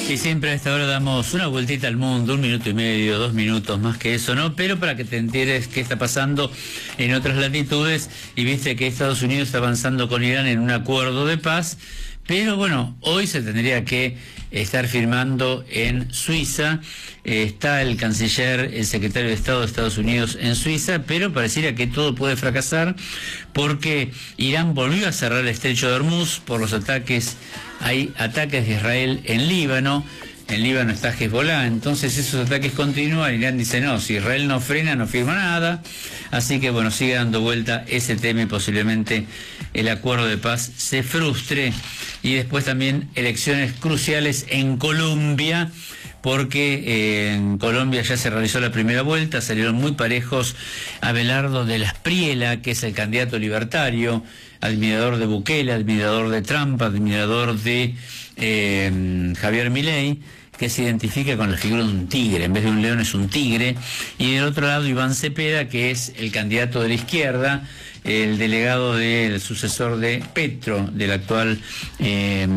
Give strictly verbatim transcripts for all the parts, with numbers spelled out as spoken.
Y siempre a esta hora damos una vueltita al mundo, un minuto y medio, dos minutos, más que eso, ¿no? Pero para que te enteres qué está pasando en otras latitudes, y viste que Estados Unidos está avanzando con Irán en un acuerdo de paz, pero bueno, hoy se tendría que estar firmando en Suiza. Eh, está el canciller, el secretario de Estado de Estados Unidos en Suiza, pero pareciera que todo puede fracasar porque Irán volvió a cerrar el estrecho de Hormuz por los ataques. Hay ataques de Israel en Líbano. En Líbano está Hezbollah, entonces esos ataques continúan. Irán dice no, si Israel no frena, no firma nada. Así que bueno, sigue dando vuelta ese tema y posiblemente el acuerdo de paz se frustre. Y después también elecciones cruciales en Colombia, porque eh, en Colombia ya se realizó la primera vuelta, salieron muy parejos. Abelardo de la Espriella, que es el candidato libertario, admirador de Bukele, admirador de Trump, admirador de eh, Javier Milei, que se identifica con la figura de un tigre, en vez de un león es un tigre. Y del otro lado Iván Cepeda, que es el candidato de la izquierda, el delegado del sucesor de Petro, del actual eh,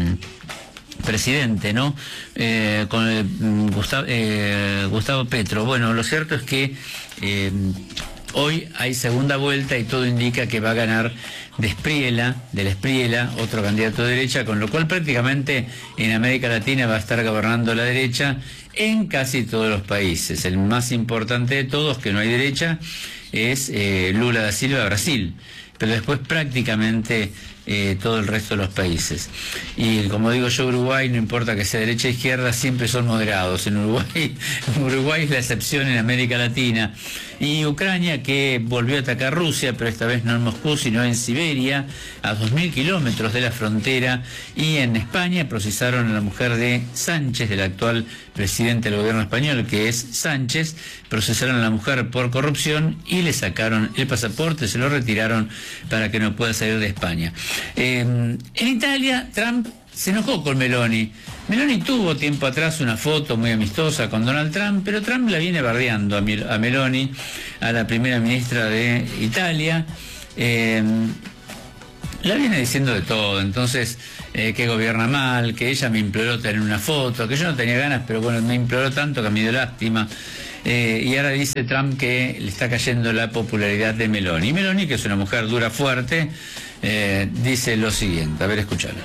presidente, ¿no? Eh, con el, Gustavo, eh, Gustavo Petro. Bueno, lo cierto es que eh, hoy hay segunda vuelta y todo indica que va a ganar de Espriella, de la Espriella, otro candidato de derecha, con lo cual prácticamente en América Latina va a estar gobernando la derecha en casi todos los países. El más importante de todos, que no hay derecha, es eh, Lula da Silva, Brasil, pero después prácticamente eh, todo el resto de los países. Y como digo yo, Uruguay, no importa que sea derecha o izquierda, siempre son moderados. En Uruguay, Uruguay es la excepción en América Latina. Y Ucrania, que volvió a atacar Rusia, pero esta vez no en Moscú, sino en Siberia, a dos mil kilómetros de la frontera. Y en España procesaron a la mujer de Sánchez, del actual presidente del gobierno español, que es Sánchez. Procesaron a la mujer por corrupción y le sacaron el pasaporte, se lo retiraron para que no pueda salir de España. Eh, en Italia, Trump se enojó con Meloni. Meloni tuvo tiempo atrás una foto muy amistosa con Donald Trump, pero Trump la viene bardeando a, Mil a Meloni, a la primera ministra de Italia. Eh, la viene diciendo de todo, entonces eh, que gobierna mal, que ella me imploró tener una foto, que yo no tenía ganas, pero bueno, me imploró tanto que me dio lástima. Eh, y ahora dice Trump que le está cayendo la popularidad de Meloni. Y Meloni, que es una mujer dura, fuerte, eh, dice lo siguiente. A ver, escúchala.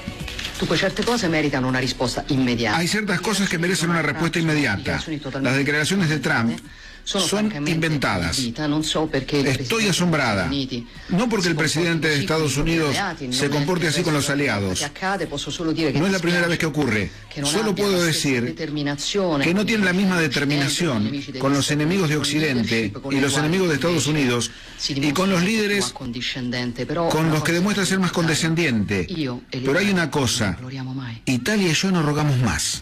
Hay ciertas cosas que merecen una respuesta inmediata. Las declaraciones de Trump son inventadas. Estoy asombrada. No porque el presidente de Estados Unidos se comporte así con los aliados. No es la primera vez que ocurre. Solo puedo decir que no tiene la misma determinación con los enemigos de Occidente y los enemigos de Estados Unidos y con los líderes con los que demuestra ser más condescendiente. Pero hay una cosa. Italia y yo no rogamos más.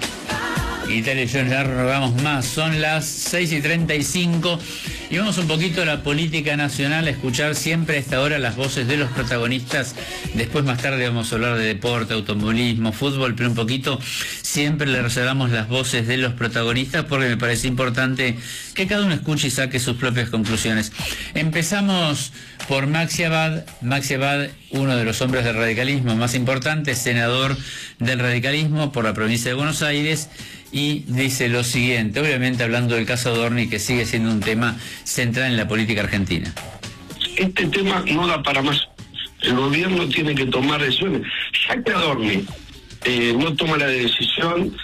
Italia y yo ya rogamos más. Son las seis y treinta y cinco y vamos un poquito a la política nacional, a escuchar siempre a esta hora las voces de los protagonistas. Después más tarde vamos a hablar de deporte, automovilismo, fútbol, pero un poquito siempre le reservamos las voces de los protagonistas porque me parece importante que cada uno escuche y saque sus propias conclusiones. Empezamos por Maxi Abad. Maxi Abad, uno de los hombres del radicalismo más importantes, senador del radicalismo por la provincia de Buenos Aires, y dice lo siguiente, obviamente hablando del caso Adorni, que sigue siendo un tema central en la política argentina. Este tema no da para más. El gobierno tiene que tomar decisiones. Ya que Adorni eh, no toma la decisión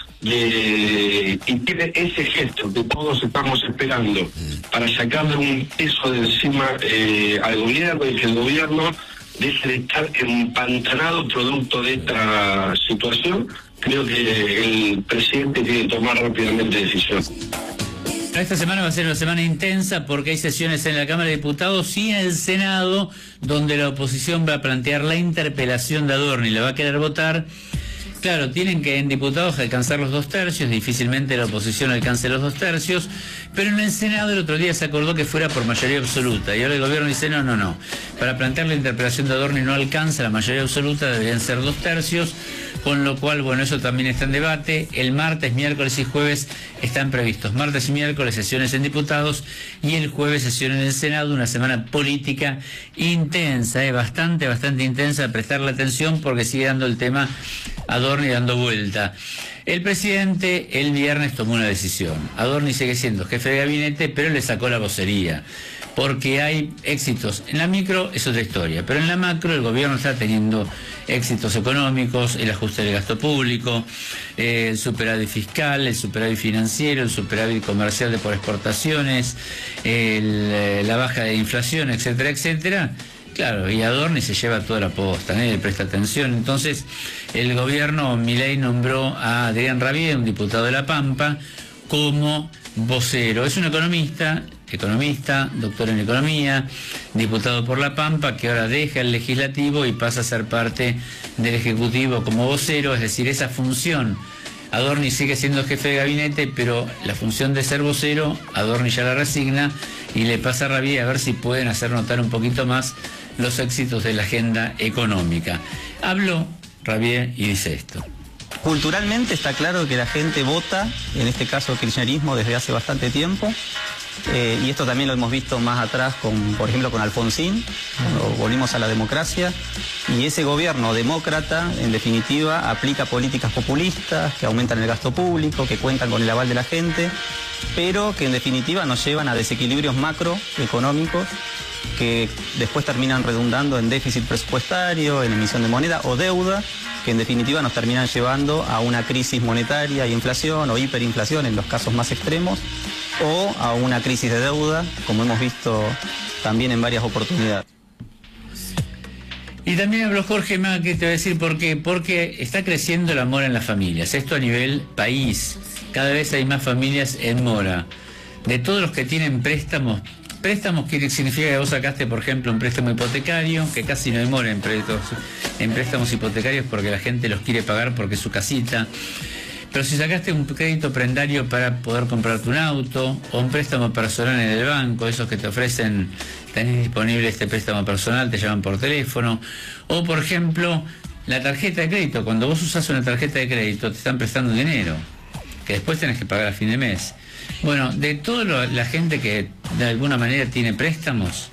de, y tiene ese gesto que todos estamos esperando para sacarle un peso de encima eh, al gobierno, y que el gobierno deje de estar empantanado producto de esta situación, creo que el presidente tiene que tomar rápidamente decisiones. Esta semana va a ser una semana intensa porque hay sesiones en la Cámara de Diputados y en el Senado, donde la oposición va a plantear la interpelación de Adorni, la va a querer votar. Claro, tienen que en diputados alcanzar los dos tercios, difícilmente la oposición alcance los dos tercios, pero en el Senado el otro día se acordó que fuera por mayoría absoluta, y ahora el gobierno dice no, no, no, para plantear la interpelación de Adorni no alcanza la mayoría absoluta, deberían ser dos tercios, con lo cual, bueno, eso también está en debate. El martes, miércoles y jueves están previstos, martes y miércoles, sesiones en diputados, y el jueves sesión en el Senado, una semana política intensa, eh, bastante, bastante intensa, prestarle atención porque sigue dando el tema Adorni dando vuelta. El presidente el viernes tomó una decisión. Adorni sigue siendo jefe de gabinete, pero le sacó la vocería, porque hay éxitos. En la micro es otra historia, pero en la macro el gobierno está teniendo éxitos económicos, el ajuste del gasto público, eh, el superávit fiscal, el superávit financiero, el superávit comercial de por exportaciones, el, la baja de inflación, etcétera, etcétera. Claro, y Adorni se lleva toda la posta, ¿eh? Le presta atención. Entonces, el gobierno Milei nombró a Adrián Rabier, un diputado de La Pampa, como vocero. Es un economista, economista, doctor en economía, diputado por La Pampa, que ahora deja el legislativo y pasa a ser parte del ejecutivo como vocero, es decir, esa función. Adorni sigue siendo jefe de gabinete, pero la función de ser vocero, Adorni ya la resigna y le pasa a Rabier a ver si pueden hacer notar un poquito más los éxitos de la agenda económica. Habló Rabier y dice esto. Culturalmente está claro que la gente vota, en este caso kirchnerismo, desde hace bastante tiempo. Eh, y esto también lo hemos visto más atrás, con, por ejemplo, con Alfonsín, cuando volvimos a la democracia. Y ese gobierno demócrata, en definitiva, aplica políticas populistas que aumentan el gasto público, que cuentan con el aval de la gente, pero que en definitiva nos llevan a desequilibrios macroeconómicos que después terminan redundando en déficit presupuestario, en emisión de moneda o deuda, que en definitiva nos terminan llevando a una crisis monetaria y inflación o hiperinflación en los casos más extremos, o a una crisis de deuda, como hemos visto también en varias oportunidades. Y también habló Jorge Macri, te voy a decir por qué. Porque está creciendo el amor en las familias. Esto a nivel país. Cada vez hay más familias en mora. De todos los que tienen préstamos, préstamos quiere significa que vos sacaste, por ejemplo, un préstamo hipotecario, que casi no hay mora en préstamos, en préstamos hipotecarios porque la gente los quiere pagar porque es su casita. Pero si sacaste un crédito prendario para poder comprarte un auto, o un préstamo personal en el banco, esos que te ofrecen, tenés disponible este préstamo personal, te llaman por teléfono, o por ejemplo, la tarjeta de crédito, cuando vos usás una tarjeta de crédito te están prestando dinero, que después tenés que pagar a fin de mes. Bueno, de toda la gente que de alguna manera tiene préstamos,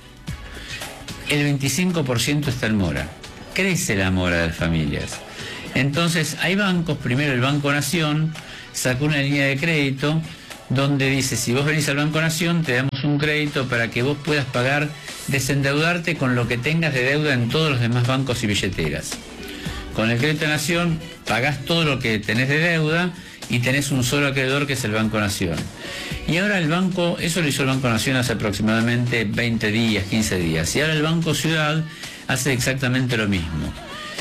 el veinticinco por ciento está en mora. Crece la mora de las familias. Entonces hay bancos, primero el Banco Nación sacó una línea de crédito donde dice, si vos venís al Banco Nación te damos un crédito para que vos puedas pagar, desendeudarte con lo que tengas de deuda en todos los demás bancos y billeteras. Con el crédito Nación pagás todo lo que tenés de deuda y tenés un solo acreedor que es el Banco Nación. Y ahora el banco, eso lo hizo el Banco Nación hace aproximadamente veinte días, quince días, y ahora el Banco Ciudad hace exactamente lo mismo.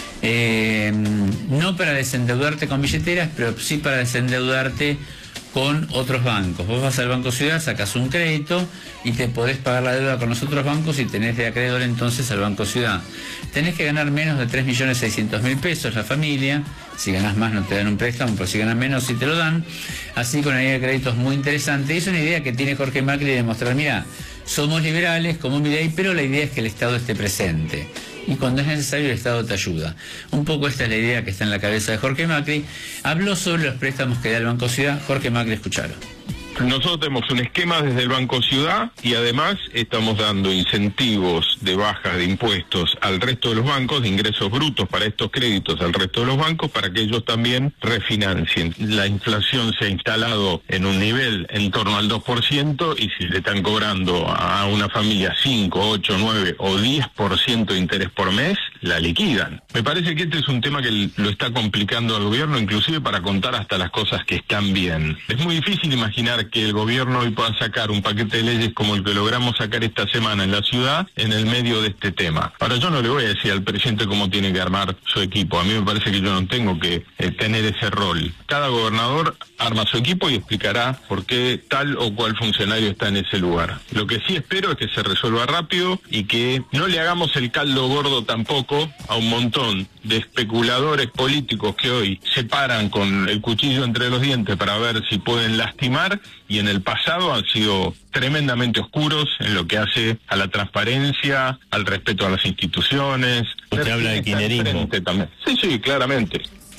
Eh, no para desendeudarte con billeteras, pero sí para desendeudarte con otros bancos. Vos vas al Banco Ciudad, sacas un crédito y te podés pagar la deuda con los otros bancos y tenés de acreedor entonces al Banco Ciudad. Tenés que ganar menos de tres millones seiscientos mil pesos la familia. Si ganás más no te dan un préstamo, pero si ganás menos sí te lo dan. Así con una idea de créditos muy interesante. Es una idea que tiene Jorge Macri de demostrar, mira, somos liberales como Milei, pero la idea es que el Estado esté presente. Y cuando es necesario el Estado te ayuda. Un poco esta es la idea que está en la cabeza de Jorge Macri. Habló sobre los préstamos que da el Banco Ciudad. Jorge Macri, escuchalo. Nosotros tenemos un esquema desde el Banco Ciudad y además estamos dando incentivos de baja de impuestos al resto de los bancos, de ingresos brutos para estos créditos al resto de los bancos, para que ellos también refinancien. La inflación se ha instalado en un nivel en torno al dos por ciento y si le están cobrando a una familia cinco, ocho, nueve o diez por ciento de interés por mes, la liquidan. Me parece que este es un tema que lo está complicando al gobierno, inclusive para contar hasta las cosas que están bien. Es muy difícil imaginar que el gobierno hoy pueda sacar un paquete de leyes como el que logramos sacar esta semana en la ciudad en el medio de este tema. Ahora, yo no le voy a decir al presidente cómo tiene que armar su equipo. A mí me parece que yo no tengo que eh, tener ese rol. Cada gobernador arma su equipo y explicará por qué tal o cual funcionario está en ese lugar. Lo que sí espero es que se resuelva rápido y que no le hagamos el caldo gordo tampoco a un montón de especuladores políticos que hoy se paran con el cuchillo entre los dientes para ver si pueden lastimar y en el pasado han sido tremendamente oscuros en lo que hace a la transparencia, al respeto a las instituciones. Usted habla de kirchnerismo. Sí, sí, claramente.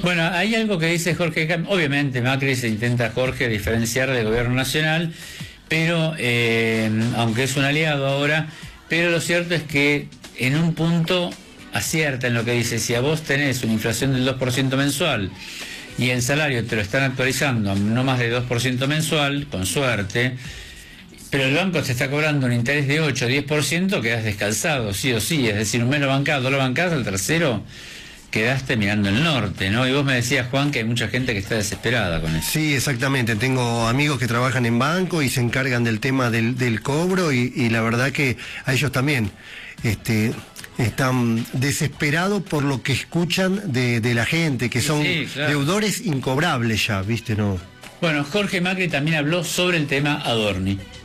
Bueno, hay algo que dice Jorge Cam, obviamente Macri se intenta, Jorge, diferenciar del gobierno nacional, pero eh, aunque es un aliado ahora, pero lo cierto es que en un punto acierta en lo que dice. Si a vos tenés una inflación del dos por ciento mensual y el salario te lo están actualizando a no más de dos por ciento mensual, con suerte, pero el banco te está cobrando un interés de ocho o diez por ciento, quedás descalzado, sí o sí. Es decir, un mes lo bancás, dos lo bancás, al tercero quedaste mirando el norte, ¿no? Y vos me decías, Juan, que hay mucha gente que está desesperada con eso. Sí, exactamente. Tengo amigos que trabajan en banco y se encargan del tema del, del cobro y, y la verdad que a ellos también este, están desesperados por lo que escuchan de, de la gente, que son sí, claro, deudores incobrables ya, ¿viste? No. Bueno, Jorge Macri también habló sobre el tema Adorni.